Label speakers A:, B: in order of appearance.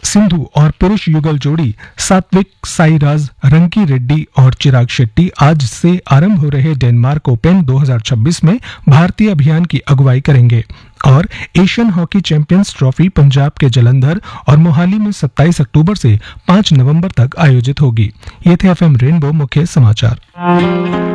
A: सिंधु और पुरुष युगल जोड़ी सात्विक साईराज रंकी रेड्डी और चिराग शेट्टी आज से आरंभ हो रहे डेनमार्क ओपन 2026 में भारतीय अभियान की अगुवाई करेंगे। और Asian hockey champions trophy Punjab के जालंधर और मोहाली में 27 अक्टूबर से 5 नवंबर तक आयोजित होगी। ये थे एफएम रेनबो मुख्य समाचार।